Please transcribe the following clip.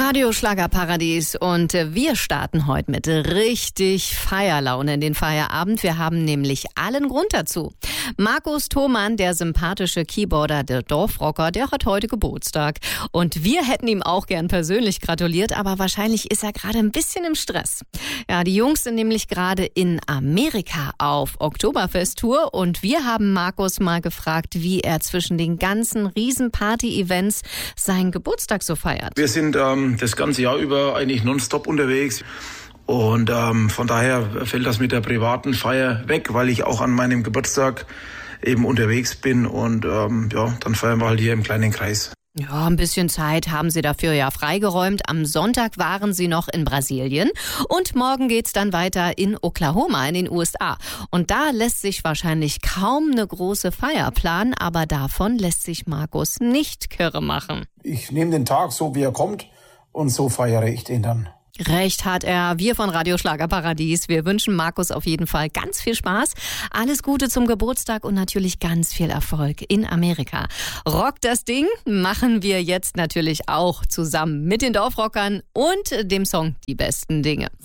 Radio Schlagerparadies und wir starten heute mit richtig Feierlaune in den Feierabend. Wir haben nämlich allen Grund dazu. Markus Thomann, der sympathische Keyboarder, der Dorfrocker, der hat heute Geburtstag. Und wir hätten ihm auch gern persönlich gratuliert, aber wahrscheinlich ist er gerade ein bisschen im Stress. Ja, die Jungs sind nämlich gerade in Amerika auf Oktoberfest-Tour und wir haben Markus mal gefragt, wie er zwischen den ganzen Riesen-Party-Events seinen Geburtstag so feiert. Wir sind das ganze Jahr über eigentlich nonstop unterwegs und von daher fällt das mit der privaten Feier weg, weil ich auch an meinem Geburtstag eben unterwegs bin und dann feiern wir halt hier im kleinen Kreis. Ja, ein bisschen Zeit haben sie dafür ja freigeräumt. Am Sonntag waren sie noch in Brasilien und morgen geht's dann weiter in Oklahoma in den USA. Und da lässt sich wahrscheinlich kaum eine große Feier planen, aber davon lässt sich Markus nicht kirre machen. Ich nehme den Tag so, wie er kommt und so feiere ich den dann. Recht hat er. Wir von Radio Schlagerparadies, wir wünschen Markus auf jeden Fall ganz viel Spaß, alles Gute zum Geburtstag und natürlich ganz viel Erfolg in Amerika. Rock das Ding machen wir jetzt natürlich auch zusammen mit den Dorfrockern und dem Song Die besten Dinge.